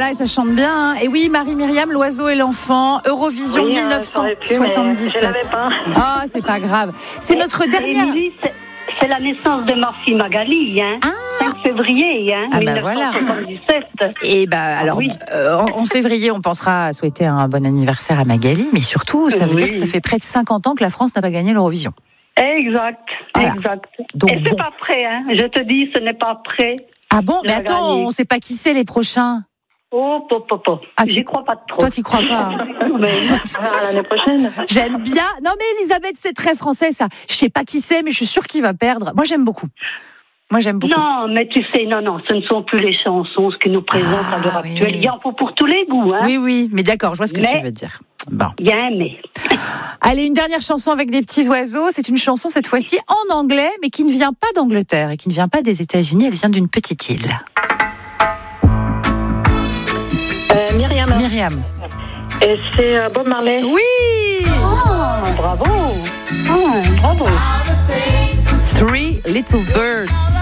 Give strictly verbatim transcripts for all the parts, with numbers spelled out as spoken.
là, et ça chante bien. Hein. Et oui, Marie-Myriam, l'oiseau et l'enfant, Eurovision oui, mille neuf cent soixante-dix-sept. Euh, pas. Ah, oh, c'est pas grave. C'est et, notre dernière. Émilie, c'est, c'est la naissance de ma fille Magali, hein. Ah. cinq février, hein, ah mille neuf cent soixante-dix-sept. Bah voilà. Et bah alors, oui. euh, en, en février, on pensera à souhaiter un bon anniversaire à Magali, mais surtout, ça veut oui. dire que ça fait près de cinquante ans que la France n'a pas gagné l'Eurovision. Exact, voilà. exact. Donc, et c'est bon. pas prêt, hein. Je te dis, ce n'est pas prêt. Ah bon, mais attends, gagner. On ne sait pas qui c'est les prochains. Oh, po, po, po. Ah, j'y crois pas trop. Toi, tu crois pas. Mais à l'année prochaine. J'aime bien. Non, mais Elisabeth, c'est très français, ça. Je sais pas qui c'est, mais je suis sûre qu'il va perdre. Moi, j'aime beaucoup. Moi, j'aime beaucoup. Non, mais tu sais, non, non, ce ne sont plus les chansons, ce qui nous présente ah, à l'heure oui. actuelle. Il y en faut pour tous les goûts, hein. Oui, oui, mais d'accord, je vois ce que mais, tu veux dire. Bon. Il y a un mais. Allez, une dernière chanson avec des petits oiseaux. C'est une chanson, cette fois-ci, en anglais, mais qui ne vient pas d'Angleterre et qui ne vient pas des États-Unis. Elle vient d'une petite île. Euh, Myriam. Myriam. Et c'est euh, Bob Marley. Oui. Oh, bravo. Oh, bravo. Three Little Birds.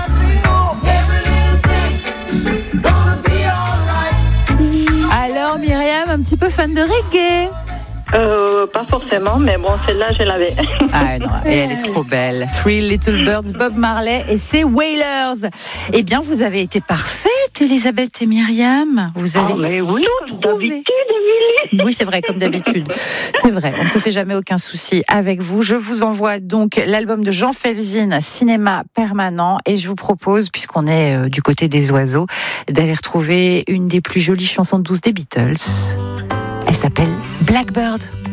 Alors, Myriam, un petit peu fan de reggae? Euh, pas forcément, mais bon, celle-là, je l'avais. Ah non, et elle est trop belle. Three Little Birds, Bob Marley et ses Wailers. Eh bien, vous avez été parfaites, Elisabeth et Myriam. Vous avez oh, mais oui, tout trouvé. D'habitude, Émilie. Oui, c'est vrai, comme d'habitude. C'est vrai, on ne se fait jamais aucun souci avec vous. Je vous envoie donc l'album de Jean Felzine, Cinéma Permanent, et je vous propose, puisqu'on est euh, du côté des oiseaux, d'aller retrouver une des plus jolies chansons douces des Beatles. Elle s'appelle Blackbird.